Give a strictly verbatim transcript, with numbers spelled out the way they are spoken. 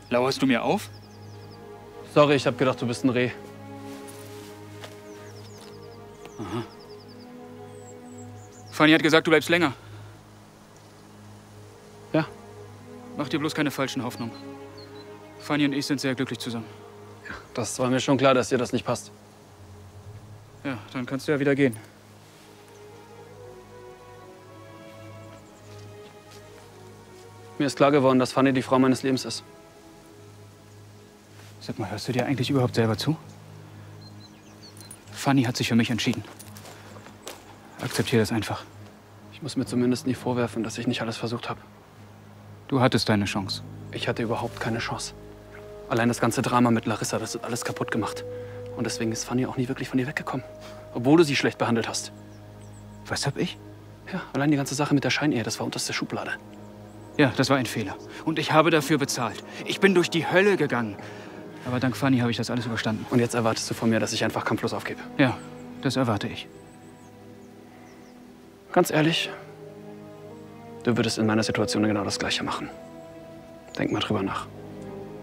Lauerst du mir auf? Sorry, ich hab gedacht, du bist ein Reh. Aha. Fanny hat gesagt, du bleibst länger. Ja. Mach dir bloß keine falschen Hoffnungen. Fanny und ich sind sehr glücklich zusammen. Ja, das war mir schon klar, dass dir das nicht passt. Ja, dann kannst du ja wieder gehen. Mir ist klar geworden, dass Fanny die Frau meines Lebens ist. Sag mal, hörst du dir eigentlich überhaupt selber zu? Fanny hat sich für mich entschieden. Akzeptiere das einfach. Ich muss mir zumindest nie vorwerfen, dass ich nicht alles versucht habe. Du hattest deine Chance. Ich hatte überhaupt keine Chance. Allein das ganze Drama mit Larissa, das hat alles kaputt gemacht. Und deswegen ist Fanny auch nie wirklich von dir weggekommen. Obwohl du sie schlecht behandelt hast. Was hab ich? Ja, allein die ganze Sache mit der Scheinehe, das war unterste Schublade. Ja, das war ein Fehler. Und ich habe dafür bezahlt. Ich bin durch die Hölle gegangen. Aber dank Fanny habe ich das alles überstanden. Und jetzt erwartest du von mir, dass ich einfach kampflos aufgebe? Ja, das erwarte ich. Ganz ehrlich, du würdest in meiner Situation genau das Gleiche machen. Denk mal drüber nach.